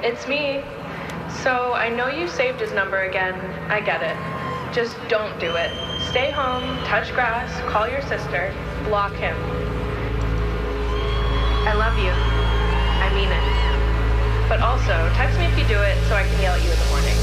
It's me. So I know you saved his number again. I get it. Just don't do it. Stay home, touch grass, call your sister, block him. I love you. I mean it. But also, text me if you do it so I can yell at you in the morning.